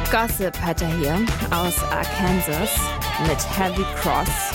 Gossip hat er hier aus Arkansas mit Heavy Cross.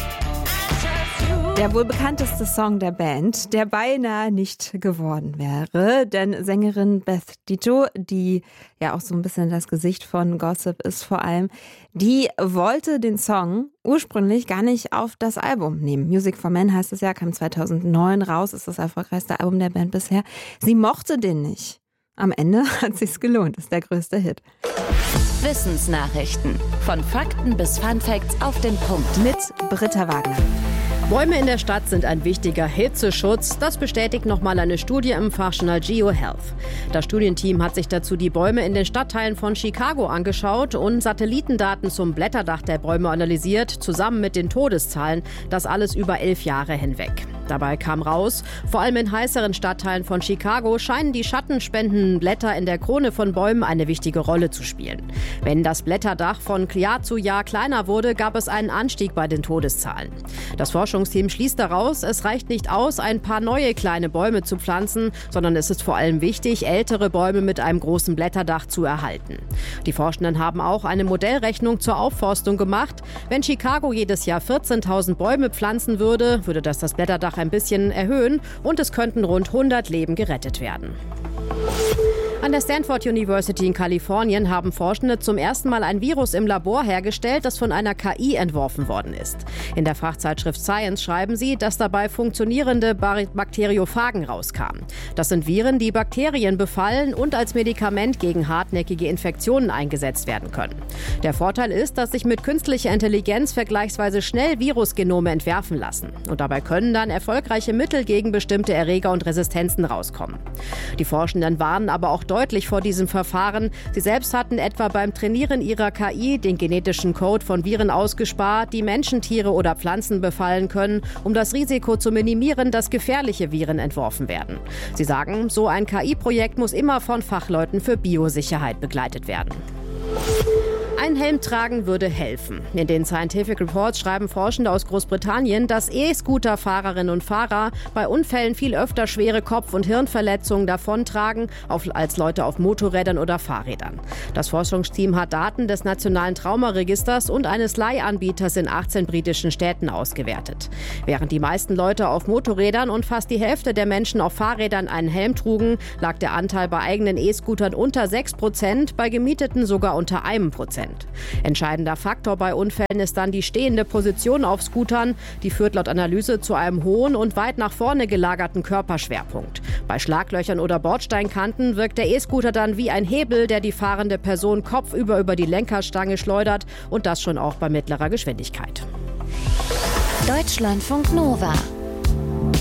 Der wohl bekannteste Song der Band, der beinahe nicht geworden wäre, denn Sängerin Beth Ditto, die ja auch so ein bisschen das Gesicht von Gossip ist vor allem, die wollte den Song ursprünglich gar nicht auf das Album nehmen. Music for Men heißt es ja, kam 2009 raus, ist das erfolgreichste Album der Band bisher. Sie mochte den nicht. Am Ende hat sich's gelohnt, ist der größte Hit. Wissensnachrichten. Von Fakten bis Funfacts auf den Punkt. Mit Britta Wagner. Bäume in der Stadt sind ein wichtiger Hitzeschutz. Das bestätigt nochmal eine Studie im Fachjournal GeoHealth. Das Studienteam hat sich dazu die Bäume in den Stadtteilen von Chicago angeschaut und Satellitendaten zum Blätterdach der Bäume analysiert, zusammen mit den Todeszahlen. Das alles über 11 Jahre hinweg. Dabei kam raus, vor allem in heißeren Stadtteilen von Chicago scheinen die schattenspendenden Blätter in der Krone von Bäumen eine wichtige Rolle zu spielen. Wenn das Blätterdach von Jahr zu Jahr kleiner wurde, gab es einen Anstieg bei den Todeszahlen. Das Forschungsteam schließt daraus, es reicht nicht aus, ein paar neue kleine Bäume zu pflanzen, sondern es ist vor allem wichtig, ältere Bäume mit einem großen Blätterdach zu erhalten. Die Forschenden haben auch eine Modellrechnung zur Aufforstung gemacht. Wenn Chicago jedes Jahr 14.000 Bäume pflanzen würde, würde das Blätterdach ein bisschen erhöhen und es könnten rund 100 Leben gerettet werden. An der Stanford University in Kalifornien haben Forschende zum ersten Mal ein Virus im Labor hergestellt, das von einer KI entworfen worden ist. In der Fachzeitschrift Science schreiben sie, dass dabei funktionierende Bakteriophagen rauskamen. Das sind Viren, die Bakterien befallen und als Medikament gegen hartnäckige Infektionen eingesetzt werden können. Der Vorteil ist, dass sich mit künstlicher Intelligenz vergleichsweise schnell Virusgenome entwerfen lassen. Und dabei können dann erfolgreiche Mittel gegen bestimmte Erreger und Resistenzen rauskommen. Die Forschenden warnen aber auch deutlich vor diesem Verfahren. Sie selbst hatten etwa beim Trainieren ihrer KI den genetischen Code von Viren ausgespart, die Menschen, Tiere oder Pflanzen befallen können, um das Risiko zu minimieren, dass gefährliche Viren entworfen werden. Sie sagen, so ein KI-Projekt muss immer von Fachleuten für Biosicherheit begleitet werden. Ein Helm tragen würde helfen. In den Scientific Reports schreiben Forschende aus Großbritannien, dass E-Scooter-Fahrerinnen und Fahrer bei Unfällen viel öfter schwere Kopf- und Hirnverletzungen davontragen als Leute auf Motorrädern oder Fahrrädern. Das Forschungsteam hat Daten des Nationalen Traumaregisters und eines Leihanbieters in 18 britischen Städten ausgewertet. Während die meisten Leute auf Motorrädern und fast die Hälfte der Menschen auf Fahrrädern einen Helm trugen, lag der Anteil bei eigenen E-Scootern unter 6%, bei gemieteten sogar unter 1%. Entscheidender Faktor bei Unfällen ist dann die stehende Position auf Scootern. Die führt laut Analyse zu einem hohen und weit nach vorne gelagerten Körperschwerpunkt. Bei Schlaglöchern oder Bordsteinkanten wirkt der E-Scooter dann wie ein Hebel, der die fahrende Person kopfüber über die Lenkerstange schleudert und das schon auch bei mittlerer Geschwindigkeit. Deutschlandfunk Nova